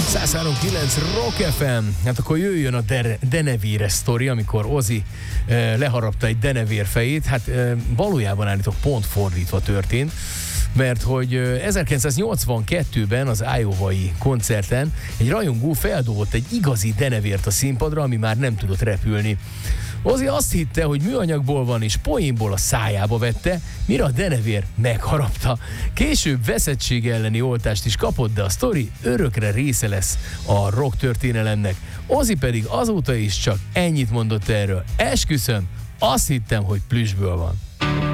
103.9 Rock FM. Hát akkor jöjjön a denevére sztori, amikor Ozzy leharapta egy denevér fejét. Hát valójában állítok pont fordítva történt, mert hogy 1982-ben az Iowa-i koncerten egy rajongó feldobott egy igazi denevért a színpadra, ami már nem tudott repülni. Ozzy azt hitte, hogy műanyagból van, és poénból a szájába vette, mire a denevér megharapta. Később veszettség elleni oltást is kapott, de a sztori örökre része lesz a rock történelemnek. Ozzy pedig azóta is csak ennyit mondott erről. Esküszöm, azt hittem, hogy plüssből van.